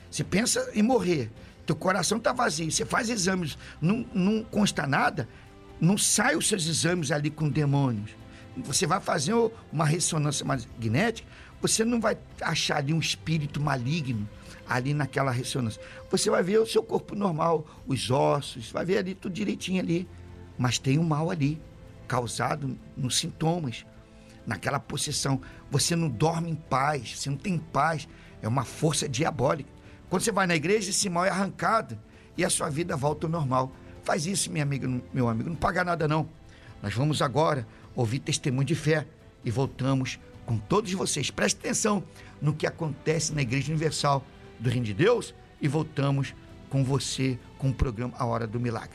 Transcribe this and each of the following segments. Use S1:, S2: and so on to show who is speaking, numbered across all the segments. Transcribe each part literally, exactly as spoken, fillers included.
S1: Você pensa em morrer, teu coração está vazio, você faz exames, não, não consta nada, não sai os seus exames ali com demônios. Você vai fazer uma ressonância magnética, você não vai achar ali um espírito maligno ali naquela ressonância. Você vai ver o seu corpo normal, os ossos, vai ver ali tudo direitinho ali. Mas tem um mal ali, causado nos sintomas, naquela possessão. Você não dorme em paz, você não tem paz. É uma força diabólica. Quando você vai na igreja, esse mal é arrancado e a sua vida volta ao normal. Faz isso, minha amiga, meu amigo, não paga nada não. Nós vamos agora ouvir testemunho de fé e voltamos com todos vocês. Preste atenção no que acontece na Igreja Universal do Reino de Deus e voltamos com você com o programa A Hora do Milagre.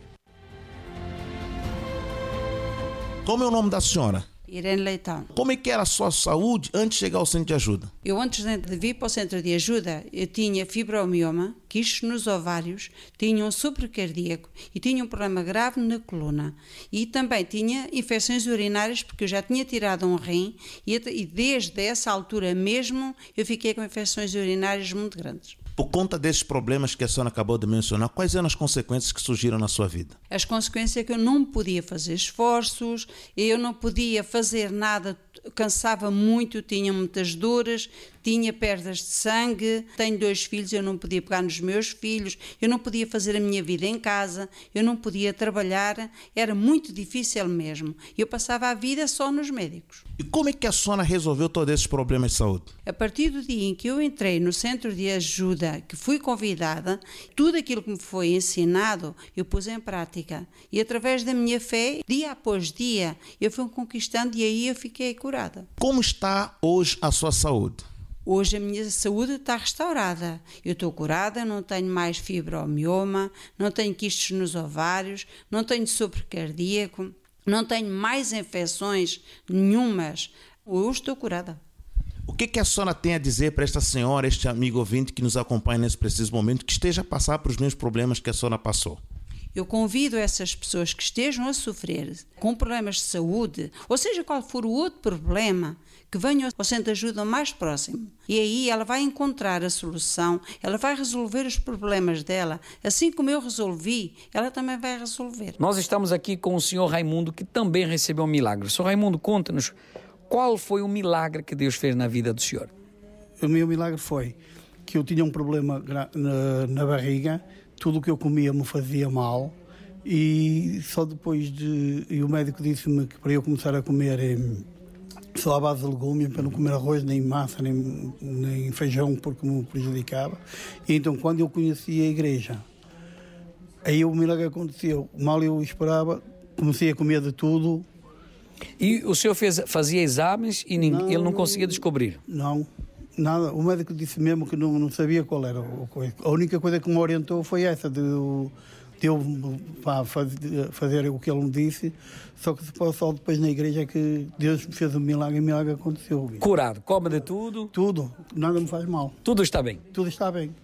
S2: Como é o nome da senhora?
S3: Irene Leitão.
S2: Como é que era a sua saúde antes de chegar ao centro de ajuda?
S3: Eu antes de vir para o centro de ajuda, eu tinha fibromioma, quistes nos ovários, tinha um supercardíaco e tinha um problema grave na coluna. E também tinha infecções urinárias porque eu já tinha tirado um rim e, e desde essa altura mesmo eu fiquei com infecções urinárias muito grandes.
S2: Por conta desses problemas que a senhora acabou de mencionar, quais eram as consequências que surgiram na sua vida?
S3: As consequências é que eu não podia fazer esforços, eu não podia fazer nada, cansava muito, tinha muitas dores, tinha perdas de sangue, tenho dois filhos, eu não podia pegar nos meus filhos, eu não podia fazer a minha vida em casa, eu não podia trabalhar, era muito difícil mesmo. Eu passava a vida só nos médicos.
S2: E como é que a senhora resolveu todos esses problemas de saúde?
S3: A partir do dia em que eu entrei no centro de ajuda, que fui convidada, tudo aquilo que me foi ensinado, eu pus em prática. E através da minha fé, dia após dia, eu fui conquistando e aí eu fiquei curada.
S2: Como está hoje a sua saúde?
S3: Hoje a minha saúde está restaurada. Eu estou curada, não tenho mais fibromioma, não tenho quistes nos ovários, não tenho supercardíaco, não tenho mais infecções nenhumas. Hoje estou curada.
S2: O que, que a senhora tem a dizer para esta senhora, este amigo ouvinte que nos acompanha nesse preciso momento, que esteja a passar por os mesmos problemas que a senhora passou?
S3: Eu convido essas pessoas que estejam a sofrer com problemas de saúde, ou seja, qual for o outro problema, que venham ao centro de ajuda mais próximo. E aí ela vai encontrar a solução, ela vai resolver os problemas dela. Assim como eu resolvi, ela também vai resolver.
S4: Nós estamos aqui com o senhor Raimundo, que também recebeu um milagre. senhor Raimundo, conta-nos qual foi o milagre que Deus fez na vida do senhor.
S5: O meu milagre foi que eu tinha um problema na, na barriga, tudo o que eu comia me fazia mal e só depois de... E o médico disse-me que para eu começar a comer só à base de legumes, para não comer arroz, nem massa, nem, nem feijão, porque me prejudicava. E então, quando eu conheci a igreja, aí o milagre aconteceu. Mal eu esperava, comecei a comer de tudo.
S4: E o senhor fez, fazia exames e ninguém,
S5: não,
S4: ele não conseguia descobrir?
S5: Não, nada. O médico disse mesmo que não, não sabia qual era a coisa. A única coisa que me orientou foi essa, de, de eu pá, fazer, fazer o que ele me disse, só que só depois na igreja é que Deus me fez um milagre e o milagre aconteceu.
S4: Curado, come de tudo?
S5: Tudo, nada me faz mal.
S4: Tudo está bem?
S5: Tudo está bem.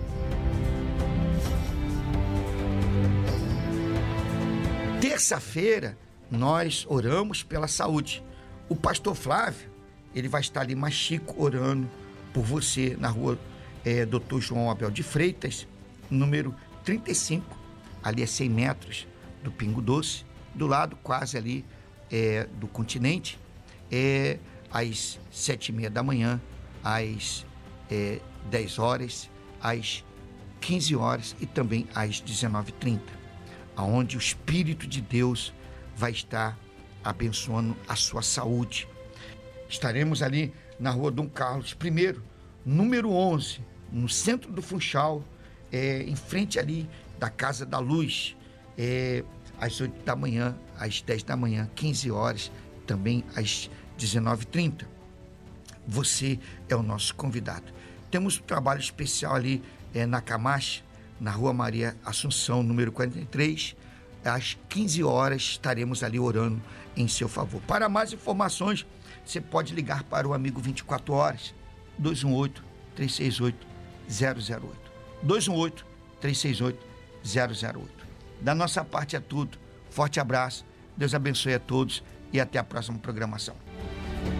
S1: Terça-feira, nós oramos pela saúde. O pastor Flávio, ele vai estar ali mais chico orando por você na rua é, doutor João Abel de Freitas, número trinta e cinco, ali a cem metros do Pingo Doce, do lado quase ali é, do Continente, é, às sete e meia da manhã, às é, dez horas, às quinze horas e também às dezenove e trinta, aonde o Espírito de Deus vai estar abençoando a sua saúde. Estaremos ali na rua Dom Carlos I, número onze, no centro do Funchal, é, em frente ali da Casa da Luz, é, às oito da manhã, às dez da manhã, quinze horas, também às dezenove e trinta. Você é o nosso convidado. Temos um trabalho especial ali é, na Camacha, na rua Maria Assunção, número quarenta e três, às quinze horas estaremos ali orando em seu favor. Para mais informações, você pode ligar para o amigo vinte e quatro horas, dois um oito, três seis oito, zero zero oito. dois um oito, três seis oito, zero zero oito. Da nossa parte é tudo. Forte abraço, Deus abençoe a todos e até a próxima programação.